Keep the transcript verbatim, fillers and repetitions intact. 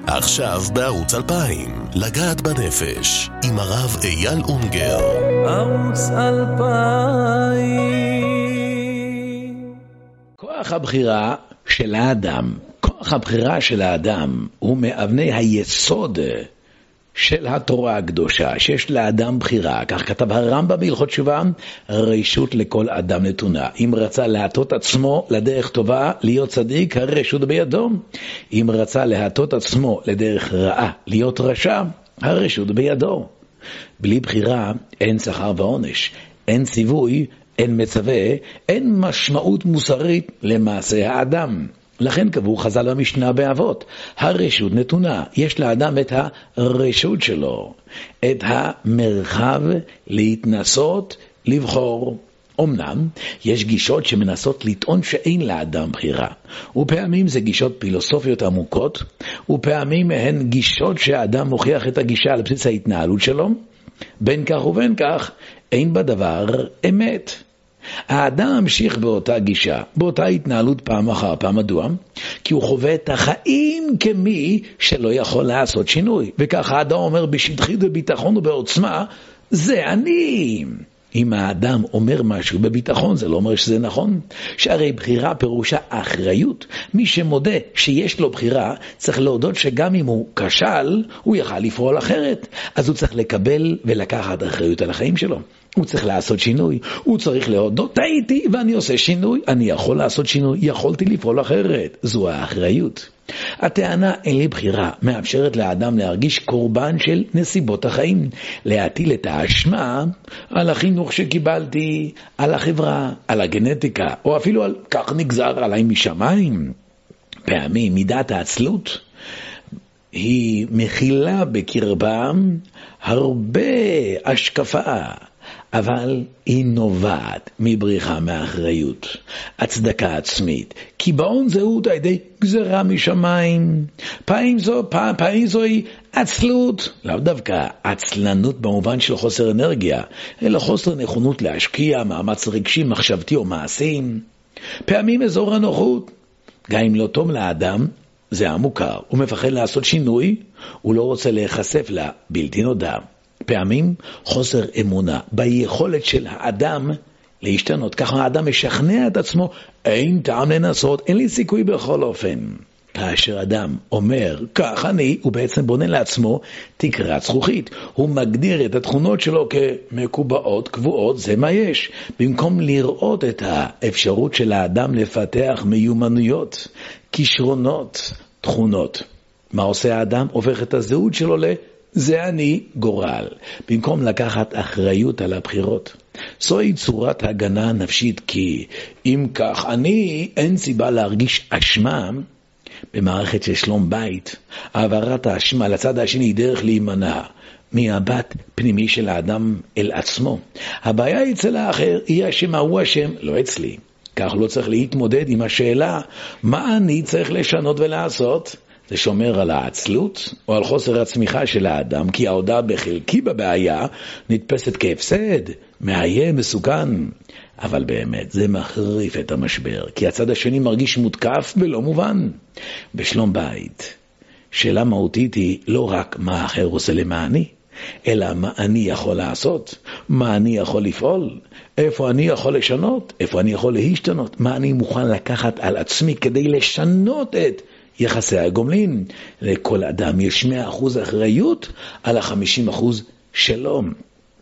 עכשיו בערוץ אלפיים, לגעת בנפש, עם הרב אייל אונגר. ערוץ אלפיים. כוח הבחירה של האדם, כוח הבחירה של האדם הוא מאבני היסוד של התורה הקדושה, שיש לאדם בחירה. כך כתב הרמב"ם בהלכות תשובה, רשות לכל אדם נתונה. אם רצה להטות עצמו לדרך טובה, להיות צדיק, הרשות בידו. אם רצה להטות עצמו לדרך רעה, להיות רשע, הרשות בידו. בלי בחירה אין שכר ועונש, אין ציווי, אין מצווה, אין משמעות מוסרית למעשה האדם. לכן קבעו חז"ל במשנה באבות, הרשות נתונה, יש לאדם את הרשות שלו, את המרחב להתנסות, לבחור. אמנם יש גישות שמנסות לטעון שאין לאדם בחירה, ופעמים זה גישות פילוסופיות עמוקות, ופעמים הן גישות שהאדם מוכיח את הגישה על בסיס ההתנהלות שלו. בין כך ובין כך אין בדבר אמת. האדם ממשיך באותה גישה, באותה התנהלות פעם אחר פעם. מדוע? כי הוא חווה את החיים כמי שלא יכול לעשות שינוי. וכך האדם אומר בשטחית וביטחון ובעוצמה, זה אני. אם האדם אומר משהו בביטחון, זה לא אומר שזה נכון. שהרי בחירה פירושה אחריות. מי שמודה שיש לו בחירה, צריך להודות שגם אם הוא כשל, הוא יכל לפעול אחרת. אז הוא צריך לקבל ולקחת אחריות על החיים שלו. הוא צריך לעשות שינוי. הוא צריך להודות, טעיתי ואני עושה שינוי. אני יכול לעשות שינוי, יכולתי לפעול אחרת. זו האחריות. הטענה אין לי בחירה מאפשרת לאדם להרגיש קורבן של נסיבות החיים, להטיל את האשמה על החינוך שקיבלתי, על החברה, על הגנטיקה, או אפילו על כך נגזר עליי משמיים. פעמים מידת העצלות היא מכילה בקרבם הרבה השקפה, אבל היא נובעת מבריחה מאחריות, הצדקה עצמית, קיבעון זהות על ידי גזרה משמיים. פעמים זו, פעם, פעמים זוהי עצלות, לאו דווקא עצלנות במובן של חוסר אנרגיה, אלא חוסר נכונות להשקיע מאמץ רגשי, מחשבתי או מעשים. פעמים אזור הנוחות, גם אם לא טוב לאדם, זה המוכר, הוא מפחד לעשות שינוי, הוא לא רוצה להיחשף לבלתי נודע. פעמים חוסר אמונה ביכולת של האדם להשתנות. ככה האדם משכנע את עצמו, אין טעם לנסות, אין לי סיכוי בכל אופן. כאשר אדם אומר, כך אני, הוא בעצם בונה לעצמו תקרת זכוכית. הוא מגדיר את התכונות שלו כמקובעות, קבועות, זה מה יש. במקום לראות את האפשרות של האדם לפתח מיומנויות, כישרונות, תכונות. מה עושה האדם? הופך את הזהות שלו ל... זה אני גורל, במקום לקחת אחריות על הבחירות. זוהי צורת הגנה נפשית, כי אם כך אני, אין סיבה להרגיש אשמה. במערכת של שלום בית, העברת האשמה לצד השני היא דרך להימנע מהבט פנימי של האדם אל עצמו. הבעיה היא אצל האחר, היא אשמה, הוא אשם, לא אצלי. כך לא צריך להתמודד עם השאלה, מה אני צריך לשנות ולעשות? זה שומר על העצלות או על חוסר הצמיחה של האדם, כי ההודעה בחלקי בבעיה נתפסת כהפסד, מאיים, מסוכן. אבל באמת זה מחריף את המשבר, כי הצד השני מרגיש מותקף ולא מובן. בשלום בית, שאלה מהותית היא לא רק מה האחר עושה למעני, אלא מה אני יכול לעשות, מה אני יכול לפעול, איפה אני יכול לשנות, איפה אני יכול להשתנות, מה אני מוכן לקחת על עצמי כדי לשנות את יחסי הגומלין. לכל אדם יש מאה אחוז אחריות על ה-חמישים אחוז שלום.